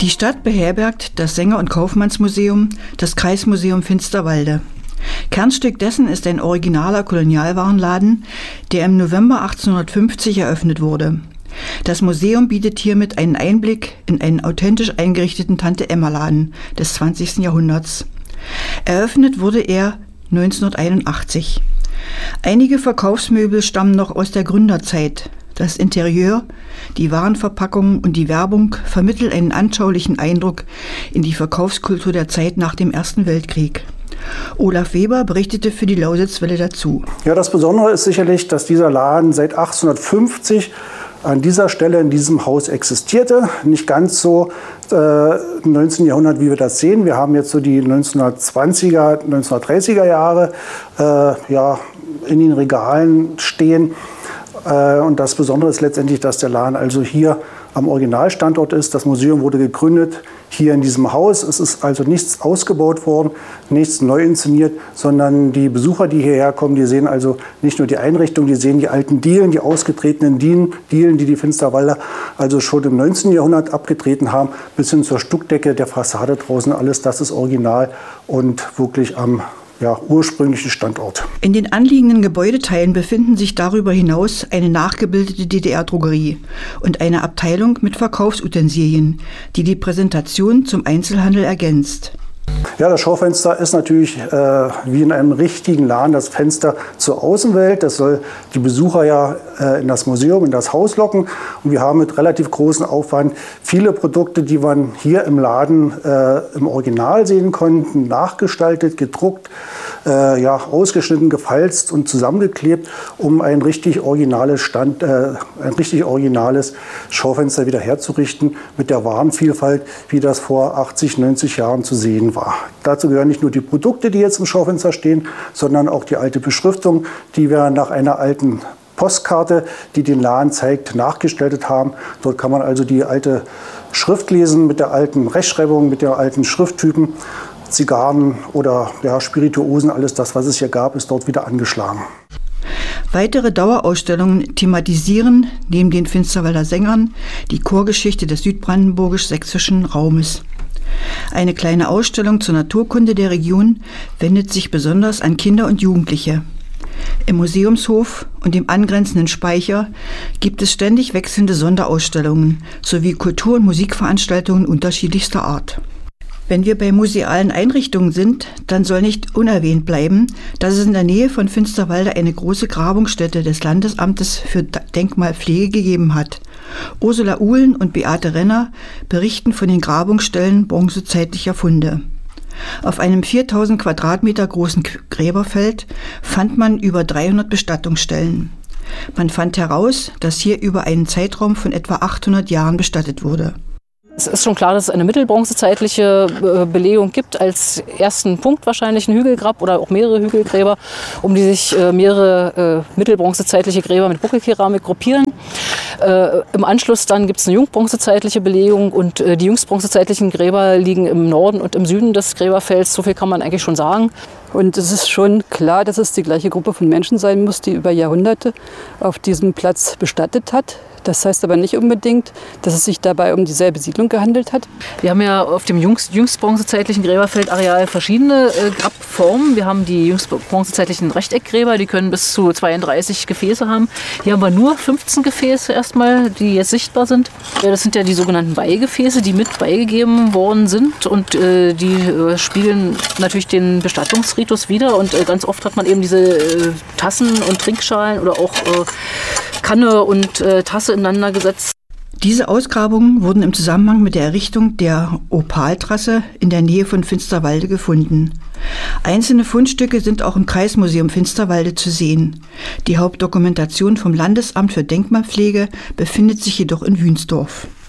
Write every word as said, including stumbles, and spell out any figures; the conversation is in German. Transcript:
Die Stadt beherbergt das Sänger- und Kaufmannsmuseum, das Kreismuseum Finsterwalde. Kernstück dessen ist ein originaler Kolonialwarenladen, der im November achtzehnhundertfünfzig eröffnet wurde. Das Museum bietet hiermit einen Einblick in einen authentisch eingerichteten Tante-Emma-Laden des zwanzigsten Jahrhunderts. Eröffnet wurde er neunzehnhunderteinundachtzig. Einige Verkaufsmöbel stammen noch aus der Gründerzeit. Das Interieur, die Warenverpackung und die Werbung vermitteln einen anschaulichen Eindruck in die Verkaufskultur der Zeit nach dem Ersten Weltkrieg. Olaf Weber berichtete für die Lausitzwelle dazu. Ja, das Besondere ist sicherlich, dass dieser Laden seit achtzehnhundertfünfzig an dieser Stelle in diesem Haus existierte. Nicht ganz so äh, im neunzehnten Jahrhundert, wie wir das sehen. Wir haben jetzt so die neunzehnhundertzwanziger, neunzehnhundertdreißiger Jahre äh, ja, in den Regalen stehen. Und das Besondere ist letztendlich, dass der Laden also hier am Originalstandort ist. Das Museum wurde gegründet hier in diesem Haus. Es ist also nichts ausgebaut worden, nichts neu inszeniert, sondern die Besucher, die hierher kommen, die sehen also nicht nur die Einrichtung, die sehen die alten Dielen, die ausgetretenen Dielen, Dielen, die die Finsterwalder also schon im neunzehnten Jahrhundert abgetreten haben, bis hin zur Stuckdecke der Fassade draußen. Alles das ist original und wirklich am Ja, ursprünglichen Standort. In den anliegenden Gebäudeteilen befinden sich darüber hinaus eine nachgebildete D D R-Drogerie und eine Abteilung mit Verkaufsutensilien, die die Präsentation zum Einzelhandel ergänzt. Ja, das Schaufenster ist natürlich äh, wie in einem richtigen Laden das Fenster zur Außenwelt. Das soll die Besucher ja äh, in das Museum, in das Haus locken. Und wir haben mit relativ großem Aufwand viele Produkte, die man hier im Laden äh, im Original sehen konnten, nachgestaltet, gedruckt, äh, ja, ausgeschnitten, gefalzt und zusammengeklebt, um ein richtig originales Stand, äh, ein richtig originales Schaufenster wieder herzurichten mit der Warenvielfalt, wie das vor achtzig, neunzig Jahren zu sehen war. Dazu gehören nicht nur die Produkte, die jetzt im Schaufenster stehen, sondern auch die alte Beschriftung, die wir nach einer alten Postkarte, die den Laden zeigt, nachgestaltet haben. Dort kann man also die alte Schrift lesen mit der alten Rechtschreibung, mit der alten Schrifttypen. Zigarren oder ja, Spirituosen, alles das, was es hier gab, ist dort wieder angeschlagen. Weitere Dauerausstellungen thematisieren neben den Finsterwalder Sängern die Chorgeschichte des südbrandenburgisch-sächsischen Raumes. Eine kleine Ausstellung zur Naturkunde der Region wendet sich besonders an Kinder und Jugendliche. Im Museumshof und im angrenzenden Speicher gibt es ständig wechselnde Sonderausstellungen sowie Kultur- und Musikveranstaltungen unterschiedlichster Art. Wenn wir bei musealen Einrichtungen sind, dann soll nicht unerwähnt bleiben, dass es in der Nähe von Finsterwalde eine große Grabungsstätte des Landesamtes für Denkmalpflege gegeben hat. Ursula Uhlen und Beate Renner berichten von den Grabungsstellen bronzezeitlicher Funde. Auf einem viertausend Quadratmeter großen Gräberfeld fand man über dreihundert Bestattungsstellen. Man fand heraus, dass hier über einen Zeitraum von etwa achthundert Jahren bestattet wurde. Es ist schon klar, dass es eine mittelbronzezeitliche Belegung gibt, als ersten Punkt wahrscheinlich ein Hügelgrab oder auch mehrere Hügelgräber, um die sich mehrere mittelbronzezeitliche Gräber mit Buckelkeramik gruppieren. Im Anschluss dann gibt es eine jungbronzezeitliche Belegung und die jüngstbronzezeitlichen Gräber liegen im Norden und im Süden des Gräberfelds. So viel kann man eigentlich schon sagen. Und es ist schon klar, dass es die gleiche Gruppe von Menschen sein muss, die über Jahrhunderte auf diesem Platz bestattet hat. Das heißt aber nicht unbedingt, dass es sich dabei um dieselbe Siedlung gehandelt hat. Wir haben ja auf dem jüngst, jüngstbronzezeitlichen Gräberfeldareal verschiedene äh, Grabformen. Wir haben die jüngstbronzezeitlichen Rechteckgräber, die können bis zu zweiunddreißig Gefäße haben. Hier haben wir nur fünfzehn Gefäße erstmal, die jetzt sichtbar sind. Das sind ja die sogenannten Weihgefäße, die mit beigegeben worden sind. Und äh, die äh, spiegeln natürlich den Bestattungsritus wider. Und äh, ganz oft hat man eben diese äh, Tassen und Trinkschalen oder auch äh, Kanne und äh, Tasse ineinander gesetzt. Diese Ausgrabungen wurden im Zusammenhang mit der Errichtung der Opaltrasse in der Nähe von Finsterwalde gefunden. Einzelne Fundstücke sind auch im Kreismuseum Finsterwalde zu sehen. Die Hauptdokumentation vom Landesamt für Denkmalpflege befindet sich jedoch in Wünsdorf.